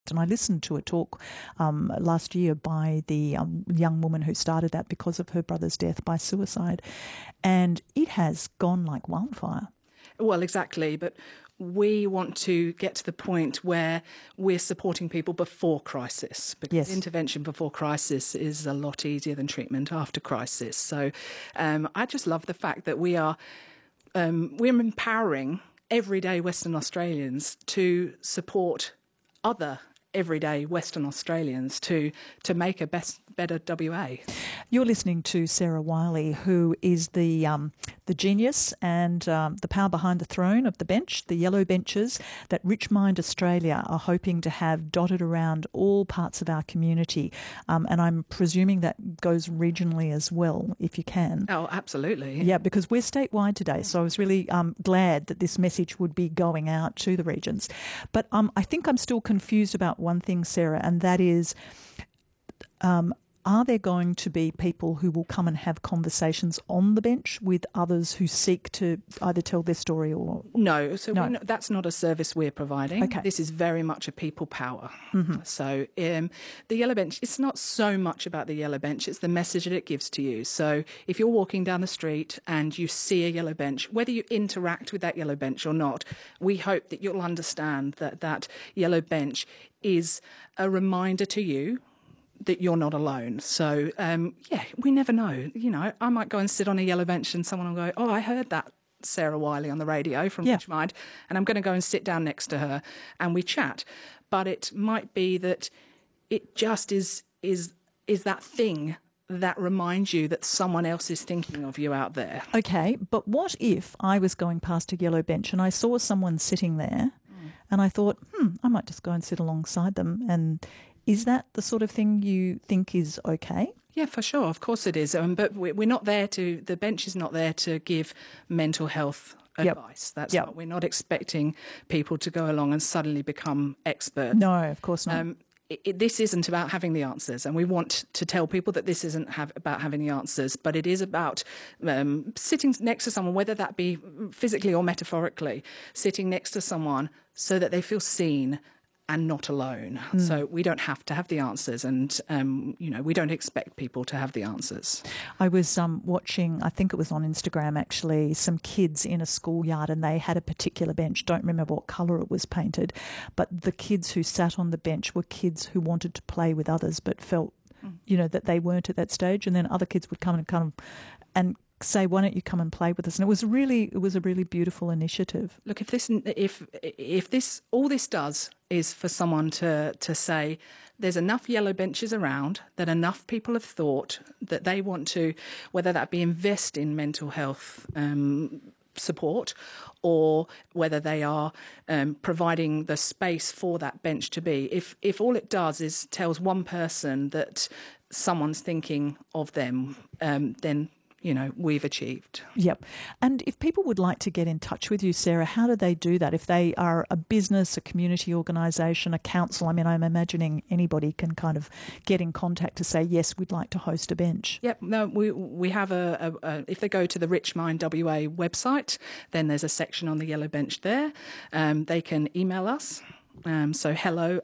And I listened to a talk last year by the young woman who started that because of her brother's death by suicide. And it has gone like wildfire. Well, exactly. But we want to get to the point where we're supporting people before crisis, because intervention before crisis is a lot easier than treatment after crisis. So I just love the fact that we're empowering everyday Western Australians to support other everyday Western Australians to make a better WA. You're listening to Sarah Wiley, who is the genius and the power behind the throne of the bench, the yellow benches that Richmind Australia are hoping to have dotted around all parts of our community. And I'm presuming that goes regionally as well, if you can. Oh, absolutely. Yeah, because we're statewide today. So I was really glad that this message would be going out to the regions. But I think I'm still confused about one thing, Sarah, and that is, are there going to be people who will come and have conversations on the bench with others who seek to either tell their story or... No, so no. That's not a service we're providing. Okay. This is very much a people power. Mm-hmm. So the Yellow Bench, it's not so much about the Yellow Bench, it's the message that it gives to you. So if you're walking down the street and you see a yellow bench, whether you interact with that yellow bench or not, we hope that you'll understand that yellow bench is a reminder to you that you're not alone. So, we never know. You know, I might go and sit on a yellow bench and someone will go, oh, I heard that Sarah Wiley on the radio from Richmind, and I'm going to go and sit down next to her and we chat. But it might be that it just is that thing that reminds you that someone else is thinking of you out there. Okay, but what if I was going past a yellow bench and I saw someone sitting there and I thought, I might just go and sit alongside them, and is that the sort of thing you think is okay? Yeah, for sure. Of course it is. But we're not there to, the bench is not there to give mental health advice. That's not, we're not expecting people to go along and suddenly become experts. No, of course not. This isn't about having the answers, and we want to tell people that this isn't about having the answers, but it is about sitting next to someone, whether that be physically or metaphorically, sitting next to someone so that they feel seen and not alone. So we don't have to have the answers, and we don't expect people to have the answers. I was watching, I think it was on Instagram actually, some kids in a schoolyard, and they had a particular bench. Don't remember what colour it was painted, but the kids who sat on the bench were kids who wanted to play with others but felt, that they weren't at that stage, and then other kids would come and say, why don't you come and play with us? And it was a really beautiful initiative. Look, if this all this does is for someone to say there's enough yellow benches around, that enough people have thought that they want to, whether that be invest in mental health support, or whether they are providing the space for that bench to be. If all it does is tells one person that someone's thinking of them, then we've achieved. Yep. And if people would like to get in touch with you, Sarah, how do they do that? If they are a business, a community organisation, a council, I'm imagining anybody can kind of get in contact to say, yes, we'd like to host a bench. Yep. No, we have if they go to the Richmind WA website, then there's a section on the yellow bench there. They can email us. So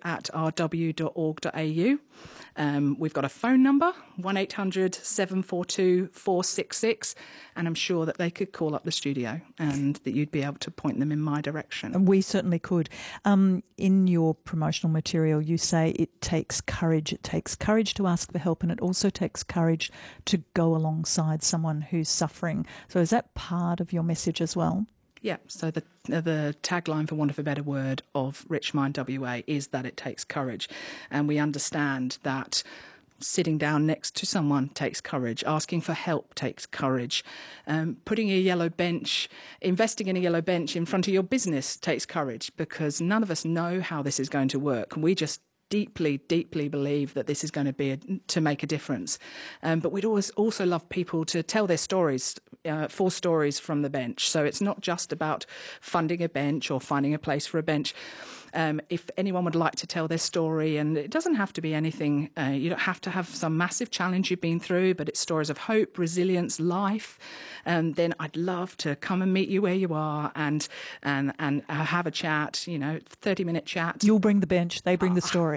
hello@rw.org.au. We've got a phone number, 1800 742 466, and I'm sure that they could call up the studio and that you'd be able to point them in my direction. And we certainly could. In your promotional material, you say it takes courage. It takes courage to ask for help, and it also takes courage to go alongside someone who's suffering. So is that part of your message as well? Yeah, so the tagline, for want of a better word, of Richmind WA is that it takes courage. And we understand that sitting down next to someone takes courage, asking for help takes courage, putting a yellow bench, investing in a yellow bench in front of your business takes courage, because none of us know how this is going to work. We just deeply believe that this is going to be to make a difference. But we'd always also love people to tell their stories, 4 stories from the bench. So it's not just about funding a bench or finding a place for a bench. if anyone would like to tell their story, and it doesn't have to be anything, you don't have to have some massive challenge you've been through, but it's stories of hope, resilience, life, then I'd love to come and meet you where you are and have a chat, 30-minute chat. You'll bring the bench, they bring the story.